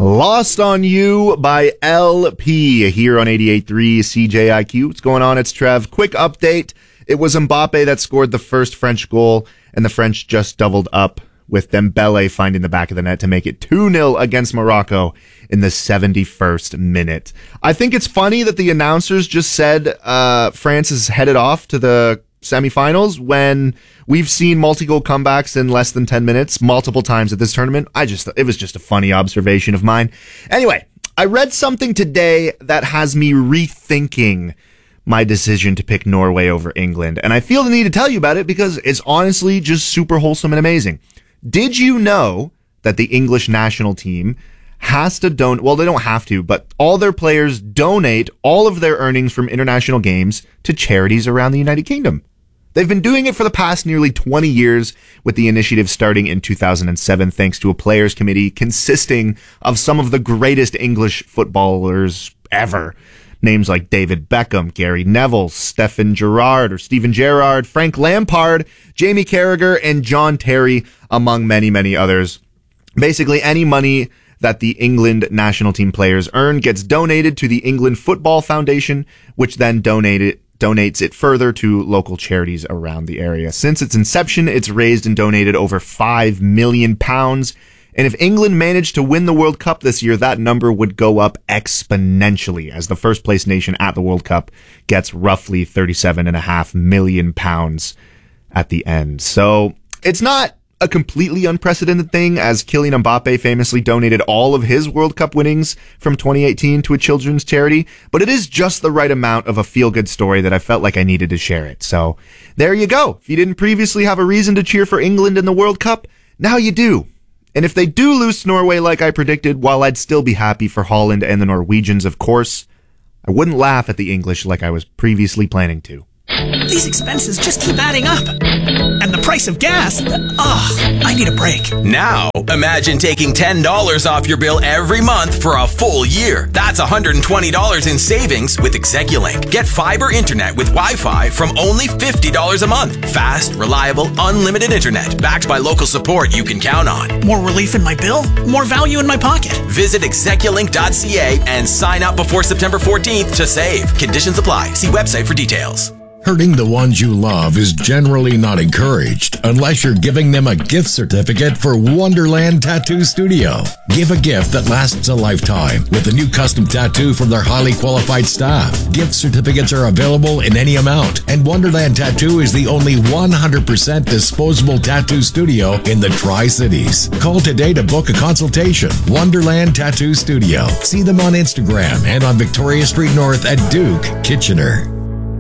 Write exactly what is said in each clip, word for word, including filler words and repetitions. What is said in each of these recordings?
Lost on You by L P here on eighty-eight point three C J I Q. What's going on? It's Trev. Quick update. It was Mbappe that scored the first French goal, and the French just doubled up with Dembele finding the back of the net to make it two nil against Morocco in the seventy-first minute. I think it's funny that the announcers just said uh, France is headed off to the semifinals when we've seen multi-goal comebacks in less than ten minutes multiple times at this tournament. I just, it was just a funny observation of mine. Anyway, I read something today that has me rethinking my decision to pick Norway over England. And I feel the need to tell you about it because it's honestly just super wholesome and amazing. Did you know that the English national team has to donate, well, they don't have to, but all their players donate all of their earnings from international games to charities around the United Kingdom? They've been doing it for the past nearly twenty years, with the initiative starting in two thousand seven thanks to a players committee consisting of some of the greatest English footballers ever. Names like David Beckham, Gary Neville, Stephen Gerrard or Steven Gerrard, Frank Lampard, Jamie Carragher, and John Terry, among many, many others. Basically, any money that the England national team players earn gets donated to the England Football Foundation, which then donated donates it further to local charities around the area. Since its inception, it's raised and donated over five million pounds. And if England managed to win the World Cup this year, that number would go up exponentially, as the first place nation at the World Cup gets roughly thirty-seven and a half million pounds at the end. So it's not a completely unprecedented thing, as Kylian Mbappe famously donated all of his World Cup winnings from twenty eighteen to a children's charity, but it is just the right amount of a feel-good story that I felt like I needed to share it. So there you go. If you didn't previously have a reason to cheer for England in the World Cup, now you do. And if they do lose to Norway like I predicted, while I'd still be happy for Holland and the Norwegians, of course, I wouldn't laugh at the English like I was previously planning to. These expenses just keep adding up. And the price of gas, ugh, I need a break. Now, imagine taking ten dollars off your bill every month for a full year. That's one hundred twenty dollars in savings with Execulink. Get fiber internet with Wi-Fi from only fifty dollars a month. Fast, reliable, unlimited internet backed by local support you can count on. More relief in my bill, more value in my pocket. Visit execulink dot c a and sign up before September fourteenth to save. Conditions apply. See website for details. Hurting the ones you love is generally not encouraged unless you're giving them a gift certificate for Wonderland Tattoo Studio. Give a gift that lasts a lifetime with a new custom tattoo from their highly qualified staff. Gift certificates are available in any amount, and Wonderland Tattoo is the only one hundred percent disposable tattoo studio in the Tri-Cities. Call today to book a consultation. Wonderland Tattoo Studio. See them on Instagram and on Victoria Street North at Duke, Kitchener.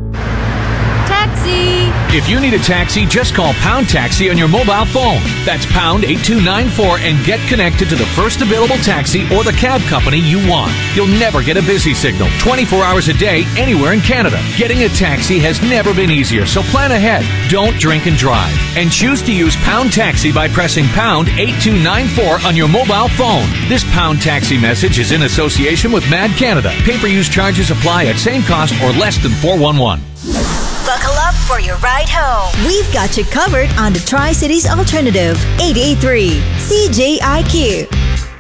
If you need a taxi, just call Pound Taxi on your mobile phone. That's pound eight two nine four and get connected to the first available taxi or the cab company you want. You'll never get a busy signal twenty-four hours a day anywhere in Canada. Getting a taxi has never been easier, so plan ahead. Don't drink and drive. And choose to use Pound Taxi by pressing pound eight two nine four on your mobile phone. This Pound Taxi message is in association with Mad Canada. Pay-per-use charges apply at same cost or less than four one one. Buckle up for your ride home. We've got you covered on the Tri-Cities Alternative, eighty-eight point three C J I Q.